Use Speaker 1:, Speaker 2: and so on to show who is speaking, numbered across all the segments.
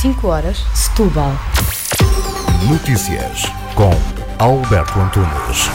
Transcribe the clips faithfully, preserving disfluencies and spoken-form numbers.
Speaker 1: cinco horas, Setúbal.
Speaker 2: Notícias com Alberto Antunes.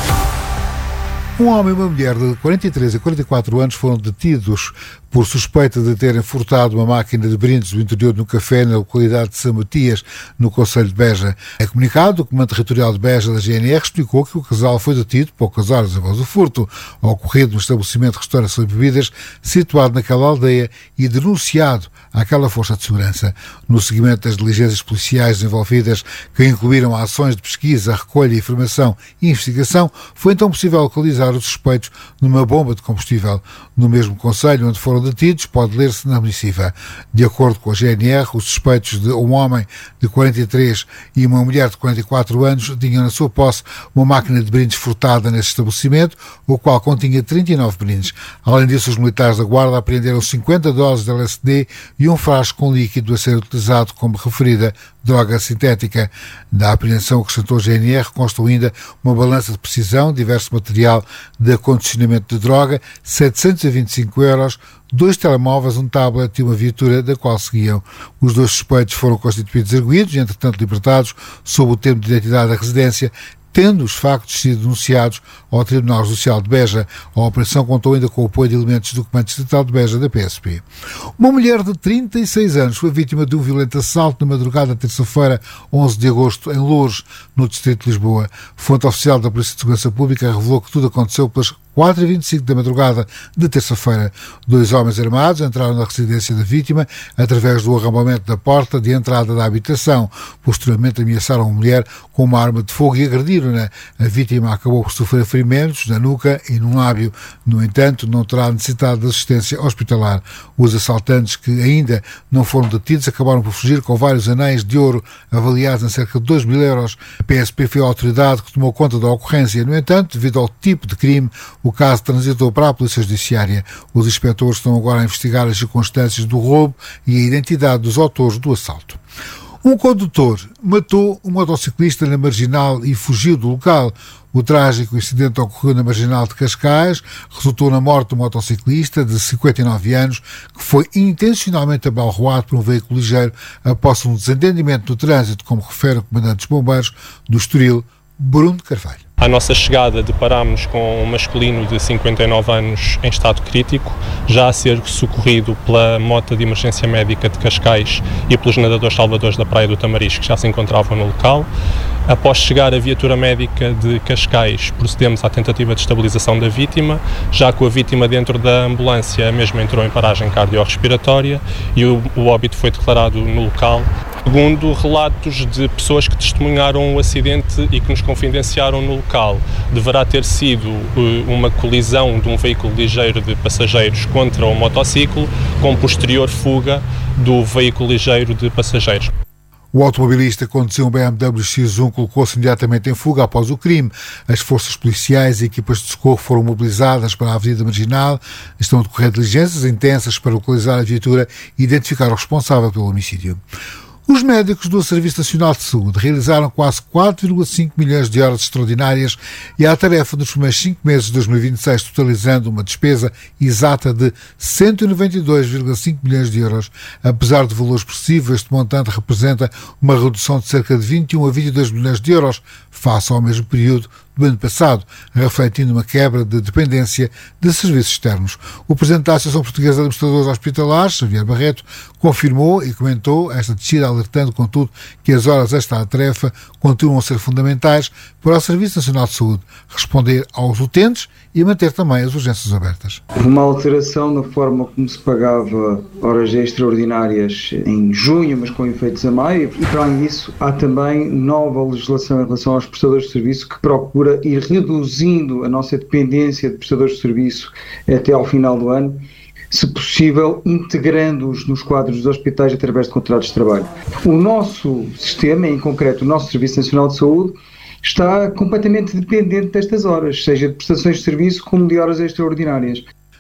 Speaker 3: Um homem e uma mulher de quarenta e três e quarenta e quatro anos foram detidos por suspeita de terem furtado uma máquina de brindes do interior de um café na localidade de São Matias, no concelho de Beja. Em comunicado, o Comando Territorial de Beja da G N R explicou que o casal foi detido poucas horas após o furto, ocorrido no estabelecimento de restauração de bebidas situado naquela aldeia e denunciado àquela força de segurança. No seguimento das diligências policiais envolvidas, que incluíram ações de pesquisa, recolha, informação e investigação, foi então possível localizar os suspeitos numa bomba de combustível. No mesmo concelho onde foram detidos, pode ler-se na missiva. De acordo com a G N R, os suspeitos de um homem de quarenta e três e uma mulher de quarenta e quatro anos tinham na sua posse uma máquina de brindes furtada nesse estabelecimento, o qual continha trinta e nove brindes. Além disso, os militares da Guarda apreenderam cinquenta doses de L S D e um frasco com líquido a ser utilizado como referida droga sintética. Da apreensão, acrescentou a G N R, constou ainda uma balança de precisão, diverso material de acondicionamento de droga, setecentos e vinte e cinco euros, dois telemóveis, um tablet e uma viatura da qual seguiam. Os dois suspeitos foram constituídos arguidos e, entretanto, libertados sob o termo de identidade da residência, tendo os factos sido denunciados ao Tribunal Judicial de Beja. A operação contou ainda com o apoio de elementos do Comando Distrital de Beja da P S P. Uma mulher de trinta e seis anos foi vítima de um violento assalto na madrugada de terça-feira, onze de agosto, em Loures, no distrito de Lisboa. Fonte oficial da Polícia de Segurança Pública revelou que tudo aconteceu pelas quatro e vinte e cinco da madrugada de terça-feira. Dois homens armados entraram na residência da vítima através do arrombamento da porta de entrada da habitação. Posteriormente ameaçaram a mulher com uma arma de fogo e agrediram-na. A vítima acabou por sofrer ferimentos na nuca e no lábio. No entanto, não terá necessidade de assistência hospitalar. Os assaltantes, que ainda não foram detidos, acabaram por fugir com vários anéis de ouro avaliados em cerca de dois mil euros. A P S P foi a autoridade que tomou conta da ocorrência. No entanto, devido ao tipo de crime, o caso transitou para a Polícia Judiciária. Os inspectores estão agora a investigar as circunstâncias do roubo e a identidade dos autores do assalto. Um condutor matou um motociclista na Marginal e fugiu do local. O trágico incidente ocorreu na Marginal de Cascais, resultou na morte do motociclista de cinquenta e nove anos, que foi intencionalmente abalroado por um veículo ligeiro após um desentendimento no trânsito, como refere o comandante dos bombeiros do Estoril, Bruno de Carvalho.
Speaker 4: À nossa chegada, deparámos com um masculino de cinquenta e nove anos em estado crítico, já a ser socorrido pela Mota de Emergência Médica de Cascais e pelos nadadores salvadores da Praia do Tamariz, que já se encontravam no local. Após chegar a viatura médica de Cascais, procedemos à tentativa de estabilização da vítima. Já com a vítima dentro da ambulância, a mesma entrou em paragem cardiorrespiratória e o, o óbito foi declarado no local. Segundo relatos de pessoas que testemunharam o acidente e que nos confidenciaram no local, deverá ter sido uma colisão de um veículo ligeiro de passageiros contra um motociclo, com posterior fuga do veículo ligeiro de passageiros.
Speaker 3: O automobilista conduziu um B M W X um, colocou-se imediatamente em fuga após o crime. As forças policiais e equipas de socorro foram mobilizadas para a Avenida Marginal. Estão a decorrer diligências intensas para localizar a viatura e identificar o responsável pelo homicídio. Os médicos do Serviço Nacional de Saúde realizaram quase quatro vírgula cinco milhões de horas extraordinárias e à tarefa nos primeiros cinco meses de dois mil e vinte e seis, totalizando uma despesa exata de cento e noventa e dois vírgula cinco milhões de euros. Apesar de valor expressivo, este montante representa uma redução de cerca de vinte e um a vinte e dois milhões de euros face ao mesmo período do ano passado, refletindo uma quebra de dependência de serviços externos. O presidente da Associação Portuguesa de Administradores Hospitalares, Xavier Barreto, confirmou e comentou esta descida, alertando, contudo, que as horas extra-tarefa continuam a ser fundamentais para o Serviço Nacional de Saúde responder aos utentes e manter também as urgências abertas.
Speaker 5: Uma alteração na forma como se pagava horas extraordinárias em junho, mas com efeitos a maio, e para além disso há também nova legislação em relação aos prestadores de serviço que procura ir reduzindo a nossa dependência de prestadores de serviço até ao final do ano, se possível integrando-os nos quadros dos hospitais através de contratos de trabalho. O nosso sistema, em concreto o nosso Serviço Nacional de Saúde, está completamente dependente destas horas, seja de prestações de serviço como de horas extraordinárias.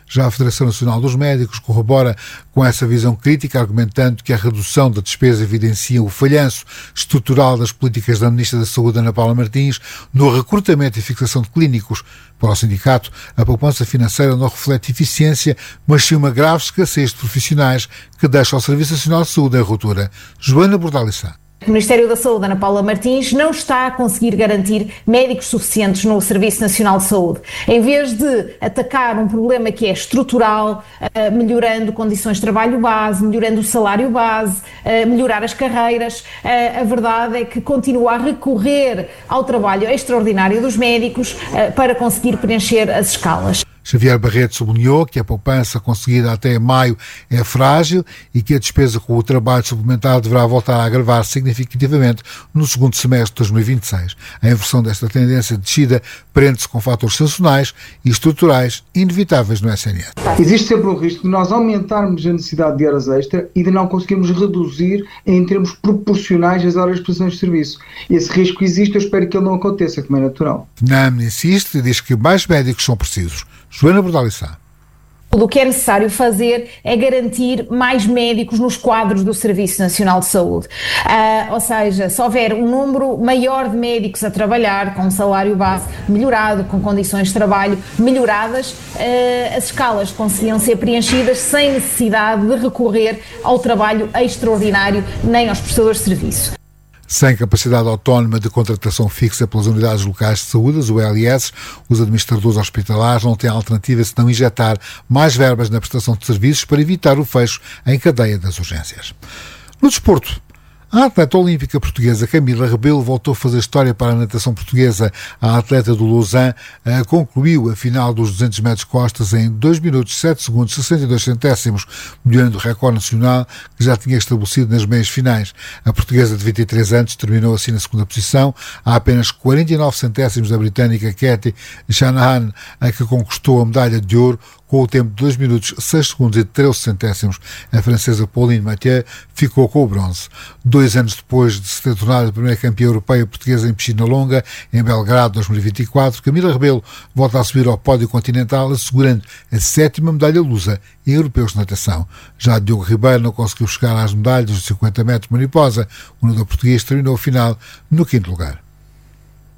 Speaker 3: Já a Federação Nacional dos Médicos corrobora com essa visão crítica, argumentando que a redução da despesa evidencia o falhanço estrutural das políticas da Ministra da Saúde, Ana Paula Martins, no recrutamento e fixação de clínicos. Para o sindicato, a poupança financeira não reflete eficiência, mas sim uma grave escassez de profissionais que deixa o Serviço Nacional de Saúde em ruptura. Joana Bordalissá.
Speaker 1: O Ministério da Saúde, Ana Paula Martins, não está a conseguir garantir médicos suficientes no Serviço Nacional de Saúde. Em vez de atacar um problema que é estrutural, uh, melhorando condições de trabalho base, melhorando o salário base, uh, melhorar as carreiras, uh, a verdade é que continua a recorrer ao trabalho extraordinário dos médicos uh, para conseguir preencher as escalas.
Speaker 3: Xavier Barreto sublinhou que a poupança conseguida até maio é frágil e que a despesa com o trabalho suplementar deverá voltar a agravar significativamente no segundo semestre de dois mil e vinte e seis. A inversão desta tendência de descida prende-se com fatores sazonais e estruturais inevitáveis no S N S.
Speaker 5: Existe sempre o risco de nós aumentarmos a necessidade de horas extra e de não conseguirmos reduzir em termos proporcionais as horas de prestação de serviço. Esse risco existe, eu espero que ele não aconteça, como é natural.
Speaker 3: NAM insiste e diz que mais médicos são precisos. Joana Bordalissá.
Speaker 1: O que é necessário fazer é garantir mais médicos nos quadros do Serviço Nacional de Saúde. Uh, ou seja, se houver um número maior de médicos a trabalhar, com um salário base melhorado, com condições de trabalho melhoradas, uh, as escalas conseguiam ser preenchidas sem necessidade de recorrer ao trabalho extraordinário nem aos prestadores de serviço.
Speaker 3: Sem capacidade autónoma de contratação fixa pelas unidades locais de saúde, as U L S, os administradores hospitalares não têm alternativa senão injetar mais verbas na prestação de serviços para evitar o fecho em cadeia das urgências. No desporto, a atleta olímpica portuguesa Camila Rebelo voltou a fazer história para a natação portuguesa. A atleta do Lausanne uh, concluiu a final dos duzentos metros costas em dois minutos, sete segundos, sessenta e dois centésimos, melhorando o recorde nacional que já tinha estabelecido nas meias finais. A portuguesa de vinte e três anos terminou assim na segunda posição, a apenas quarenta e nove centésimos da britânica Katie Shanahan, a que conquistou a medalha de ouro com o tempo de dois minutos, seis segundos e treze centésimos. A francesa Pauline Mathieu ficou com o bronze. Dois anos depois de se ter tornado a primeira campeã europeia portuguesa em piscina longa, em Belgrado dois mil e vinte e quatro, Camila Rebelo volta a subir ao pódio continental, assegurando a sétima medalha lusa em europeus de natação. Já Diogo Ribeiro não conseguiu chegar às medalhas dos cinquenta metros mariposa. O nadador português terminou a final no quinto lugar.